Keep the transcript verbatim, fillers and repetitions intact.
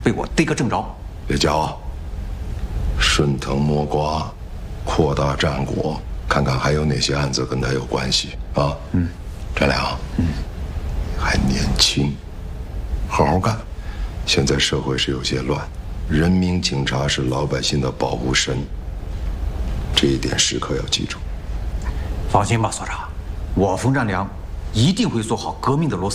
被我逮个正着。 别叫啊！顺藤摸瓜，扩大战果，看看还有哪些案子跟他有关系啊？嗯，张良，嗯，还年轻，好好干。现在社会是有些乱，人民警察是老百姓的保护神，这一点时刻要记住。 放心吧，所长，我冯占良一定会做好革命的螺丝。